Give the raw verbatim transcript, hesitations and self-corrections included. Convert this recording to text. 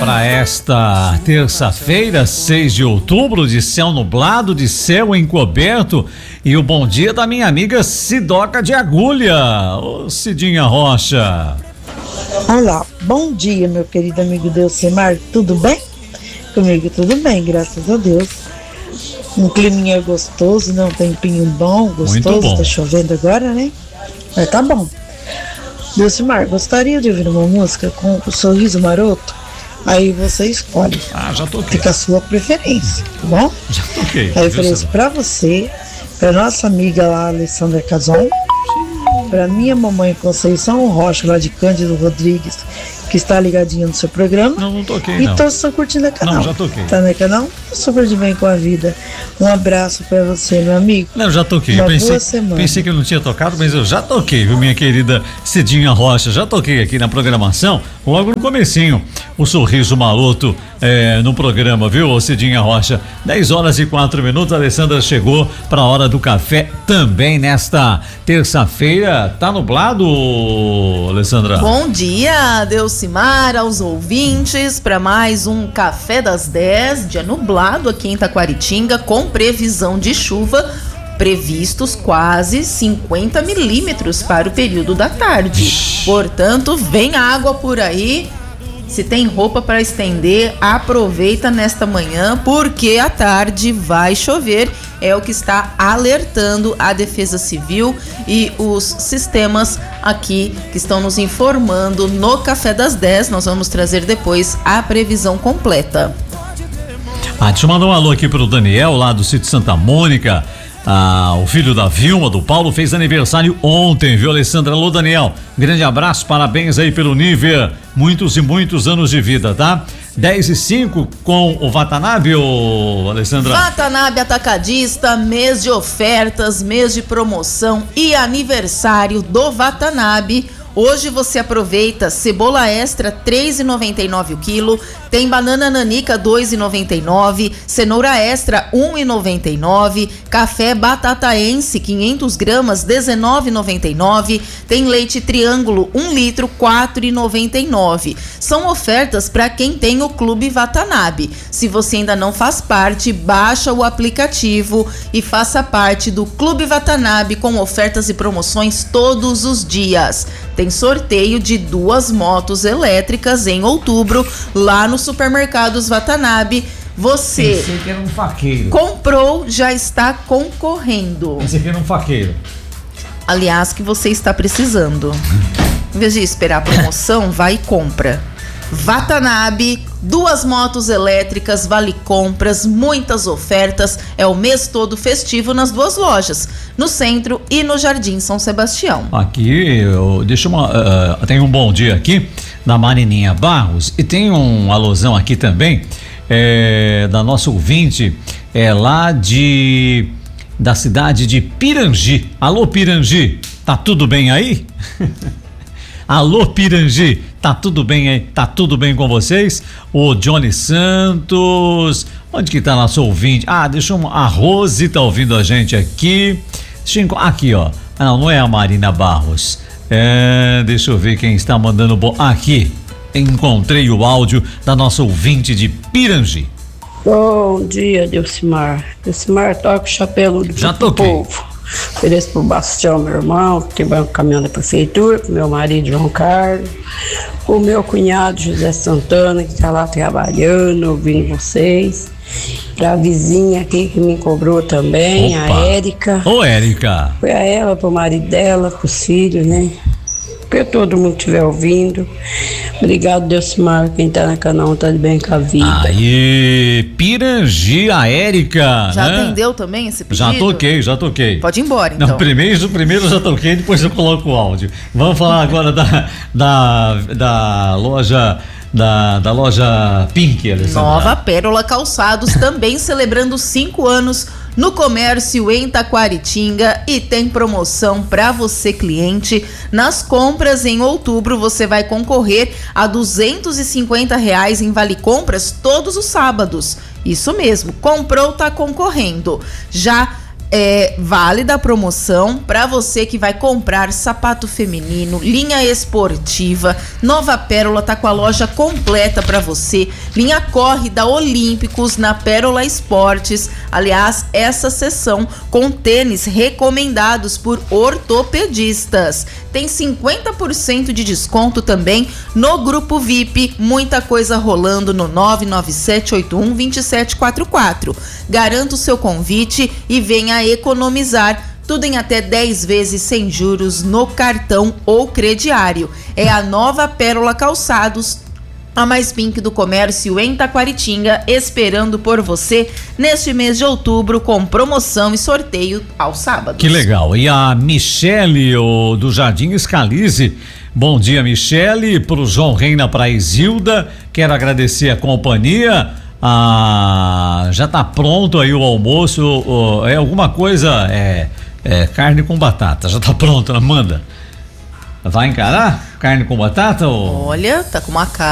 para esta terça-feira, seis de outubro, de céu nublado, de céu encoberto, e o bom dia da minha amiga Sidoca de Agulha. Ô Cidinha Rocha. Olá, bom dia, meu querido amigo Delcimar, tudo bem? Comigo tudo bem, graças a Deus. Um climinha gostoso, né? Um tempinho bom, gostoso, bom. Tá chovendo agora, né? Mas tá bom. Delcimar, gostaria de ouvir uma música com o Sorriso Maroto? Aí você escolhe. Ah, já toquei. Fica a sua preferência, tá bom? Já toquei. Aí eu ofereço pra você, pra nossa amiga lá, Alessandra Cazon, pra minha mamãe Conceição Rocha, lá de Cândido Rodrigues, que está ligadinha no seu programa. Não, não toquei, e não. E todos estão curtindo o canal. Não, já toquei. Tá no canal? Super de bem com a vida. Um abraço pra você, meu amigo. Não, já toquei. Uma pensei, boa semana. Pensei que eu não tinha tocado, mas eu já toquei, viu, minha querida Cidinha Rocha? Já toquei aqui na programação, logo no comecinho, o Sorriso Maroto é, no programa, viu, Cidinha Rocha? dez horas e quatro minutos, a Alessandra chegou para a hora do café também nesta terça-feira. Tá nublado, Alessandra? Bom dia, Delcimar, aos ouvintes, para mais um Café das dez, dia nublado aqui em Itaquaritinga, com previsão de chuva, previstos quase cinquenta milímetros para o período da tarde. Portanto, vem água por aí. Se tem roupa para estender, aproveita nesta manhã, porque à tarde vai chover. É o que está alertando a Defesa Civil e os sistemas aqui que estão nos informando no Café das dez. Nós vamos trazer depois a previsão completa. Ah, deixa eu mandar um alô aqui pro Daniel, lá do sítio Santa Mônica. Ah, o filho da Vilma, do Paulo, fez aniversário ontem, viu, Alessandra? Alô, Daniel, grande abraço, parabéns aí pelo nível, muitos e muitos anos de vida, tá? dez e cinco com o Watanabe, ô, Alessandra? Watanabe Atacadista, mês de ofertas, mês de promoção e aniversário do Watanabe. Hoje você aproveita cebola extra três reais e noventa e nove o quilo, tem banana nanica dois reais e noventa e nove, cenoura extra um real e noventa e nove, café batataense quinhentas gramas dezenove reais e noventa e nove, tem leite triângulo um litro quatro reais e noventa e nove. São ofertas para quem tem o Clube Watanabe. Se você ainda não faz parte, baixa o aplicativo e faça parte do Clube Watanabe com ofertas e promoções todos os dias. Tem sorteio de duas motos elétricas em outubro, lá no Supermercados Watanabe. Você Pensei que era um faqueiro. Comprou, já está concorrendo. Pensei que era um faqueiro. Aliás, que você está precisando. Em vez de esperar a promoção, vai e compra. Watanabe, duas motos elétricas, vale compras, muitas ofertas. É o mês todo festivo nas duas lojas, no centro e no Jardim São Sebastião. Aqui, eu, deixa uma, uh, tem um bom dia aqui da Marininha Barros e tem um alusão aqui também é, da nossa ouvinte, é lá de da cidade de Pirangi. Alô, Pirangi, tá tudo bem aí? Alô, Pirangi, tá tudo bem aí? Tá tudo bem com vocês? O Johnny Santos, onde que tá nosso ouvinte? Ah, deixa eu, a Rose tá ouvindo a gente aqui. Aqui, ó. Ah, não, não é a Marina Barros. É, deixa eu ver quem está mandando bom. Aqui, encontrei o áudio da nossa ouvinte de Pirangi. Bom dia, Delcimar. Delcimar, toca o chapéu do Já toquei. Povo. Ofereço pro Bastião, meu irmão, que tem banco caminhão da prefeitura, pro meu marido João Carlos, o meu cunhado José Santana, que tá lá trabalhando, ouvindo vocês, pra vizinha aqui que me cobrou também, Opa. a Érica. Ô, Érica. Foi a ela, pro marido dela, pros filhos, né? Porque todo mundo estiver ouvindo. Obrigado, Delcimar. Quem tá no canal tá de bem com a vida. Aí, Pirangi, a Érica. Já né? atendeu também esse pedido? Já toquei, já toquei. Pode ir embora, então. Não, primeiro, primeiro eu já toquei, depois eu coloco o áudio. Vamos falar agora da, da, da loja. Da, da loja Pink, Alessandra. Nova Pérola Calçados, também celebrando cinco anos no comércio em Taquaritinga e tem promoção para você, cliente. Nas compras em outubro você vai concorrer a duzentos e cinquenta reais em vale compras todos os sábados. Isso mesmo, comprou, tá concorrendo. Já É válida a promoção para você que vai comprar sapato feminino, linha esportiva. Nova Pérola tá com a loja completa para você. Linha Corre da Olímpicos na Pérola Esportes. Aliás, essa seção com tênis recomendados por ortopedistas. Tem cinquenta por cento de desconto também no grupo V I P. Muita coisa rolando no nove nove sete oito um dois sete quatro quatro. Garanta o seu convite e venha economizar, tudo em até dez vezes sem juros no cartão ou crediário. É a Nova Pérola Calçados, a mais pink do comércio em Taquaritinga, esperando por você neste mês de outubro com promoção e sorteio aos sábados. Que legal. E a Michele, o, do Jardim Scalise. Bom dia, Michele, pro João Reina, pra Isilda, quero agradecer a companhia. Ah, já tá pronto aí o almoço, oh, é alguma coisa, é, é carne com batata, já tá pronto, Amanda? Vai encarar carne com batata? Ou... Olha, tá com uma cara